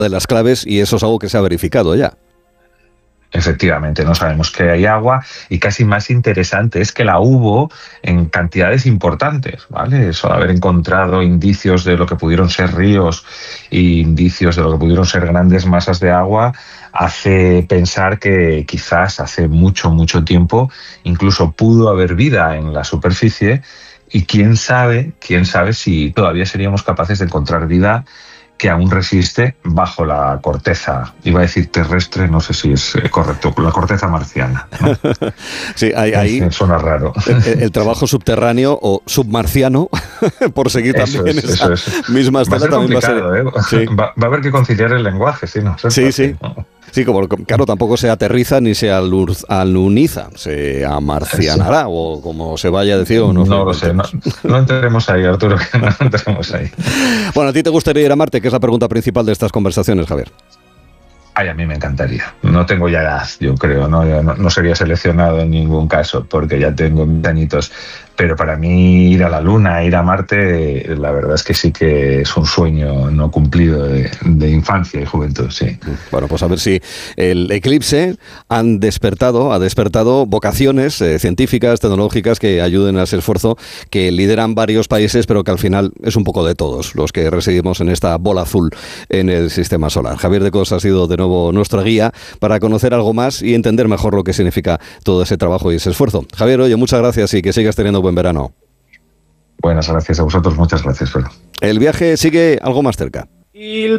de las claves, y eso es algo que se ha verificado ya. Efectivamente, no sabemos que hay agua, y casi más interesante es que la hubo en cantidades importantes, ¿vale? Eso de haber encontrado indicios de lo que pudieron ser ríos e indicios de lo que pudieron ser grandes masas de agua hace pensar que quizás hace mucho, mucho tiempo incluso pudo haber vida en la superficie, y quién sabe si todavía seríamos capaces de encontrar vida que aún resiste bajo la corteza, iba a decir terrestre, no sé si es correcto, la corteza marciana, ¿no? Sí, ahí suena raro. El trabajo subterráneo o submarciano, por seguir también esa misma estela, también va a ser... Sí. Va a haber que conciliar el lenguaje, ¿sí? No, sí. ¿No? Sí, como claro, tampoco se aterriza ni se aluniza, se amarcianará, o como se vaya a decir. O no lo sé, no entremos ahí, Arturo, que no entremos ahí. Bueno, ¿a ti te gustaría ir a Marte? Que es la pregunta principal de estas conversaciones, Javier. Ay, a mí me encantaría. No tengo ya edad, yo creo, no sería seleccionado en ningún caso, porque ya tengo mis añitos. Pero para mí ir a la Luna, ir a Marte, la verdad es que sí que es un sueño no cumplido de infancia y juventud, sí. Bueno, pues a ver si el eclipse ha despertado vocaciones científicas, tecnológicas que ayuden a ese esfuerzo que lideran varios países, pero que al final es un poco de todos los que residimos en esta bola azul en el sistema solar. Javier de Cos ha sido de nuevo nuestra guía para conocer algo más y entender mejor lo que significa todo ese trabajo y ese esfuerzo. Javier, oye, muchas gracias y que sigas teniendo buen verano. Buenas gracias a vosotros, muchas gracias, Pedro. El viaje sigue algo más cerca.